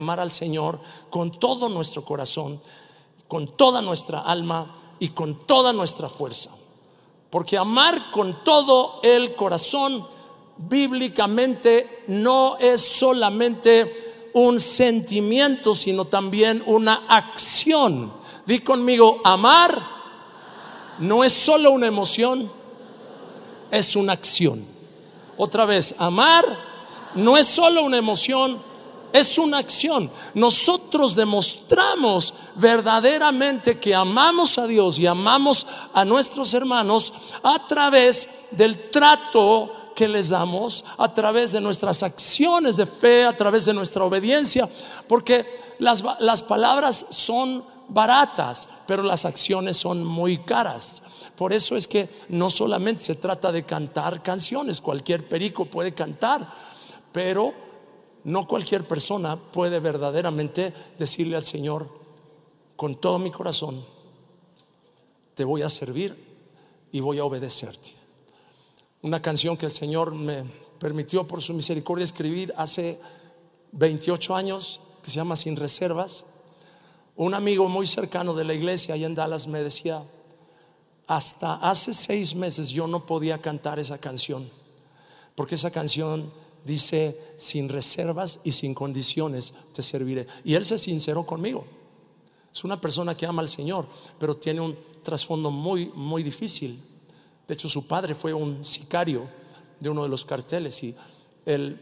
amar al Señor con todo nuestro corazón, con toda nuestra alma y con toda nuestra fuerza. Porque amar con todo el corazón bíblicamente no es solamente un sentimiento, sino también una acción. Di conmigo, amar no es solo una emoción, es una acción. Otra vez, amar no es solo una emoción, es una acción. Nosotros demostramos verdaderamente que amamos a Dios y amamos a nuestros hermanos a través del trato que les damos, a través de nuestras acciones de fe, a través de nuestra obediencia, porque las palabras son baratas, pero las acciones son muy caras. Por eso es que no solamente se trata de cantar canciones, cualquier perico puede cantar, pero no cualquier persona puede verdaderamente decirle al Señor: con todo mi corazón te voy a servir y voy a obedecerte. Una canción que el Señor me permitió por su misericordia escribir hace 28 años, que se llama Sin Reservas. Un amigo muy cercano de la iglesia allá en Dallas me decía: hasta hace 6 meses yo no podía cantar esa canción, porque esa canción dice: sin reservas y sin condiciones te serviré. Y él se sinceró conmigo. Es una persona que ama al Señor, pero tiene un trasfondo muy, muy difícil. De hecho, su padre fue un sicario de uno de los carteles y él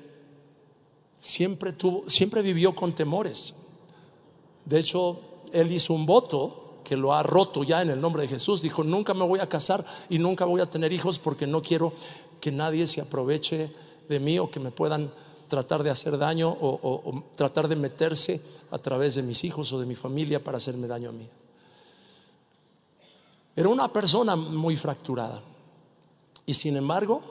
siempre vivió con temores. De hecho, él hizo un voto que lo ha roto ya en el nombre de Jesús. Dijo: nunca me voy a casar y nunca voy a tener hijos, porque no quiero que nadie se aproveche de mí o que me puedan tratar de hacer daño o tratar de meterse a través de mis hijos o de mi familia para hacerme daño a mí. Era una persona muy fracturada y sin embargo,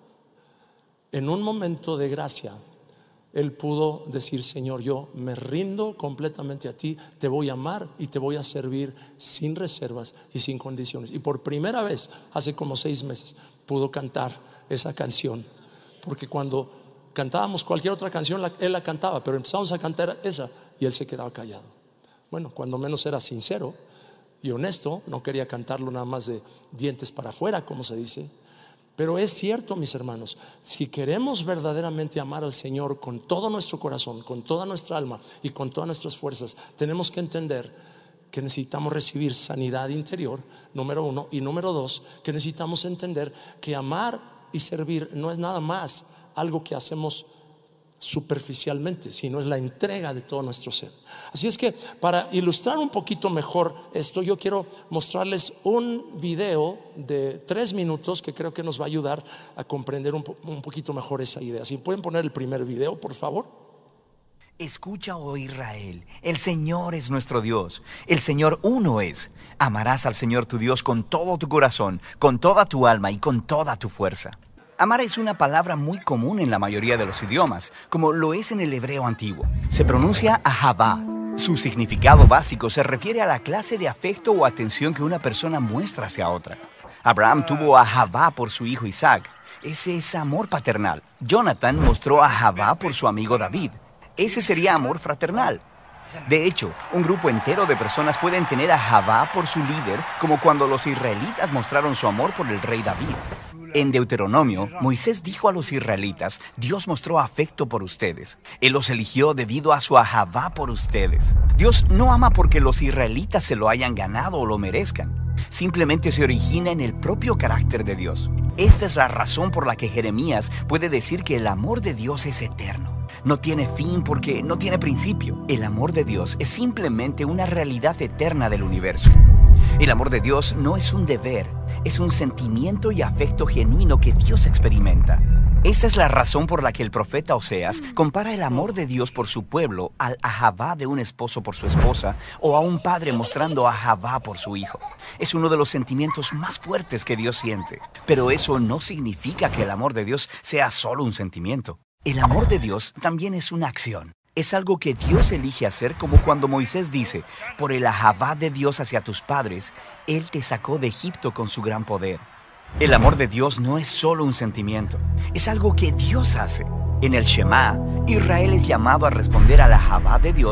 en un momento de gracia, él pudo decir: Señor, yo me rindo completamente a ti, te voy a amar y te voy a servir sin reservas y sin condiciones. Y por primera vez, hace como 6 meses, pudo cantar esa canción. Porque cuando cantábamos cualquier otra canción, él la cantaba, pero empezamos a cantar esa y él se quedaba callado. Bueno, cuando menos era sincero y honesto, no quería cantarlo nada más de dientes para afuera, como se dice. Pero es cierto, mis hermanos, si queremos verdaderamente amar al Señor con todo nuestro corazón, con toda nuestra alma y con todas nuestras fuerzas, tenemos que entender que necesitamos recibir sanidad interior, número 1, y número 2, que necesitamos entender que amar y servir no es nada más algo que hacemos superficialmente, sino es la entrega de todo nuestro ser. Así es que para ilustrar un poquito mejor esto, yo quiero mostrarles un video de 3 minutos que creo que nos va a ayudar a comprender un poquito mejor esa idea. Si pueden poner el primer video, por favor. Escucha, oh Israel, el Señor es nuestro Dios, el Señor uno es. Amarás al Señor tu Dios con todo tu corazón, con toda tu alma y con toda tu fuerza. Amar es una palabra muy común en la mayoría de los idiomas, como lo es en el hebreo antiguo. Se pronuncia ahavá. Su significado básico se refiere a la clase de afecto o atención que una persona muestra hacia otra. Abraham tuvo ahavá por su hijo Isaac. Ese es amor paternal. Jonathan mostró ahavá por su amigo David. Ese sería amor fraternal. De hecho, un grupo entero de personas pueden tener ahavá por su líder, como cuando los israelitas mostraron su amor por el rey David. En Deuteronomio, Moisés dijo a los israelitas: Dios mostró afecto por ustedes. Él los eligió debido a su ahavá por ustedes. Dios no ama porque los israelitas se lo hayan ganado o lo merezcan. Simplemente se origina en el propio carácter de Dios. Esta es la razón por la que Jeremías puede decir que el amor de Dios es eterno. No tiene fin porque no tiene principio. El amor de Dios es simplemente una realidad eterna del universo. El amor de Dios no es un deber, es un sentimiento y afecto genuino que Dios experimenta. Esta es la razón por la que el profeta Oseas compara el amor de Dios por su pueblo al ahavá de un esposo por su esposa o a un padre mostrando ahavá por su hijo. Es uno de los sentimientos más fuertes que Dios siente. Pero eso no significa que el amor de Dios sea solo un sentimiento. El amor de Dios también es una acción. Es algo que Dios elige hacer, como cuando Moisés dice: por el ahavá de Dios hacia tus padres, Él te sacó de Egipto con su gran poder. El amor de Dios no es solo un sentimiento, es algo que Dios hace. En el Shema, Israel es llamado a responder a la Javá de Dios